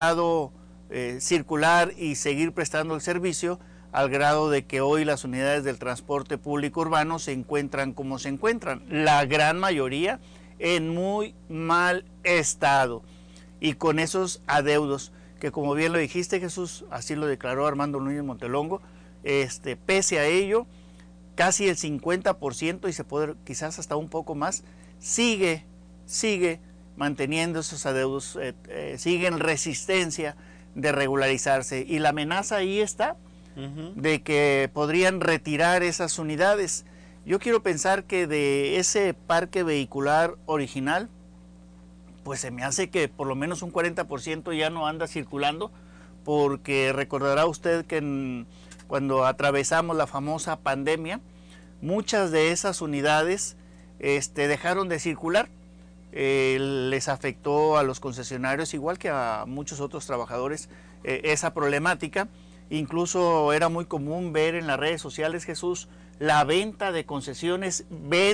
circular y seguir prestando el servicio, al grado de que hoy las unidades del transporte público urbano se encuentran como se encuentran, la gran mayoría en muy mal estado y con esos adeudos que, como bien lo dijiste, Jesús, así lo declaró Armando Núñez Montelongo, pese a ello, casi el 50% y se puede quizás hasta un poco más, sigue manteniendo esos adeudos, sigue en resistencia de regularizarse, y la amenaza ahí está, de que podrían retirar esas unidades. Yo quiero pensar que de ese parque vehicular original, pues se me hace que por lo menos un 40% ya no anda circulando, porque recordará usted que cuando atravesamos la famosa pandemia, muchas de esas unidades dejaron de circular. Les afectó a los concesionarios, igual que a muchos otros trabajadores, esa problemática. Incluso era muy común ver en las redes sociales, Jesús, la venta de concesiones,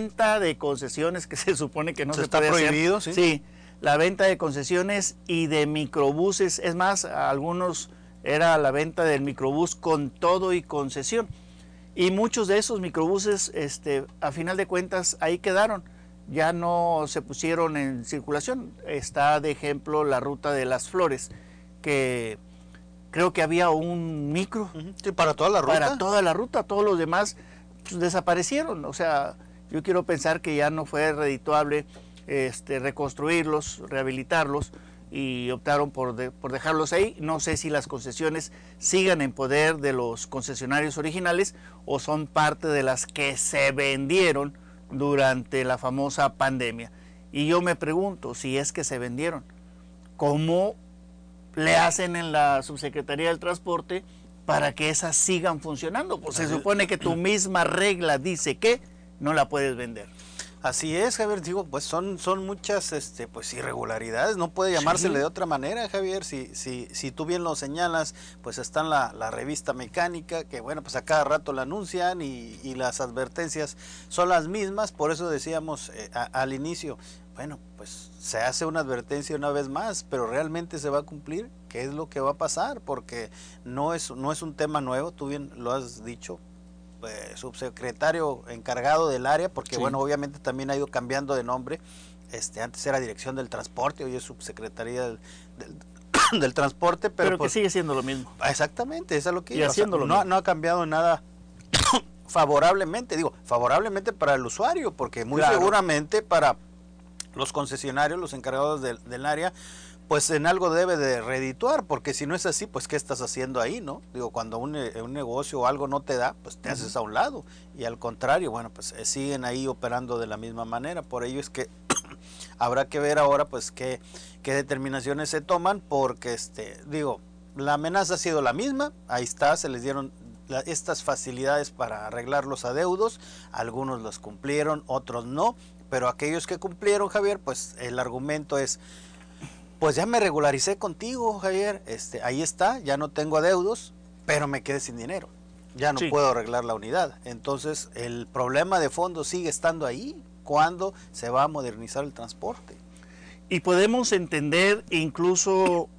que se supone que no se puede hacer. Está prohibido, ¿sí? Sí, la venta de concesiones y de microbuses. Es más, a algunos era la venta del microbús con todo y concesión. Y muchos de esos microbuses, a final de cuentas, ahí quedaron. Ya no se pusieron en circulación. Está de ejemplo la ruta de las Flores, que creo que había un micro. Sí, para toda la ruta. Para toda la ruta, todos los demás pues, desaparecieron. O sea, yo quiero pensar que ya no fue redituable reconstruirlos, rehabilitarlos, y optaron por dejarlos ahí. No sé si las concesiones sigan en poder de los concesionarios originales o son parte de las que se vendieron durante la famosa pandemia. Y yo me pregunto, si es que se vendieron, ¿cómo le hacen en la Subsecretaría del Transporte para que esas sigan funcionando? Pues se supone que tu misma regla dice que no la puedes vender. Así es, Javier, digo, pues son muchas pues irregularidades, no puede llamársele sí de otra manera, Javier. Si tú bien lo señalas, pues está en la revista mecánica, que bueno, pues a cada rato la anuncian y las advertencias son las mismas. Por eso decíamos al inicio, bueno, pues se hace una advertencia una vez más, pero realmente se va a cumplir. ¿Qué es lo que va a pasar? Porque no es un tema nuevo, tú bien lo has dicho. Subsecretario encargado del área, porque sí, bueno, obviamente también ha ido cambiando de nombre. Antes era Dirección del Transporte, hoy es Subsecretaría del Transporte, pero pues, que sigue siendo lo mismo. Exactamente, eso es lo que y haciendo lo mismo. No ha cambiado nada favorablemente, favorablemente para el usuario, porque muy seguramente para los concesionarios, los encargados del área, pues en algo debe de redituar, porque si no es así, pues ¿qué estás haciendo ahí, no? Digo, cuando un negocio o algo no te da, pues te haces a un lado, y al contrario, bueno, pues siguen ahí operando de la misma manera. Por ello es que habrá que ver ahora, pues, qué determinaciones se toman, porque, la amenaza ha sido la misma, ahí está, se les dieron estas facilidades para arreglar los adeudos, algunos los cumplieron, otros no, pero aquellos que cumplieron, Javier, pues el argumento es, pues ya me regularicé contigo, Javier, ahí está, ya no tengo adeudos, pero me quedé sin dinero, ya no puedo arreglar la unidad. Entonces el problema de fondo sigue estando ahí. ¿Cuándo se va a modernizar el transporte? Y podemos entender, incluso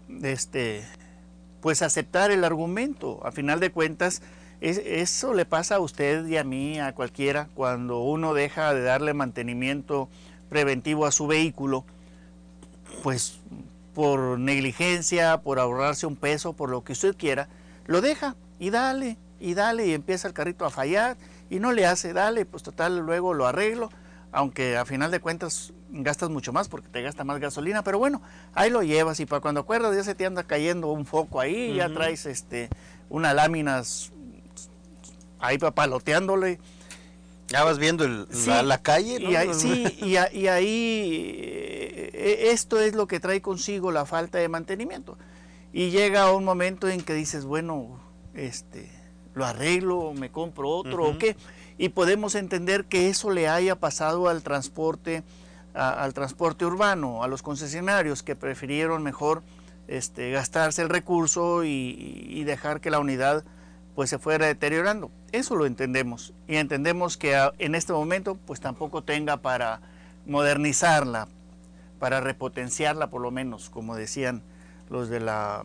pues aceptar el argumento. A final de cuentas, eso le pasa a usted y a mí, a cualquiera, cuando uno deja de darle mantenimiento preventivo a su vehículo, pues por negligencia, por ahorrarse un peso, por lo que usted quiera, lo deja y dale, y empieza el carrito a fallar y no le hace, dale, pues total, luego lo arreglo, aunque a final de cuentas gastas mucho más porque te gasta más gasolina, pero bueno, ahí lo llevas y para cuando acuerdas ya se te anda cayendo un foco ahí, ya traes unas láminas ahí papaloteándole. Ya vas viendo la calle, ¿no? Y ahí esto es lo que trae consigo la falta de mantenimiento. Y llega un momento en que dices, bueno, lo arreglo, me compro otro o qué. Y podemos entender que eso le haya pasado al transporte urbano, a los concesionarios que prefirieron mejor gastarse el recurso y dejar que la unidad pues se fuera deteriorando. Eso lo entendemos, y entendemos que en este momento pues tampoco tenga para modernizarla, para repotenciarla por lo menos, como decían los de la